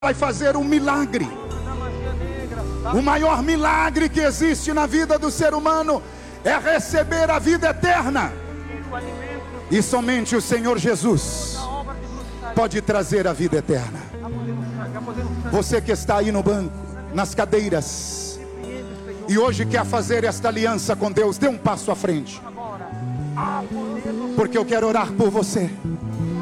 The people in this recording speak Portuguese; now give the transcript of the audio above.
vai fazer um milagre. O maior milagre que existe na vida do ser humano é receber a vida eterna. E somente o Senhor Jesus pode trazer a vida eterna. Você que está aí no banco, nas cadeiras, e hoje quer fazer esta aliança com Deus, dê um passo à frente, porque eu quero orar por você.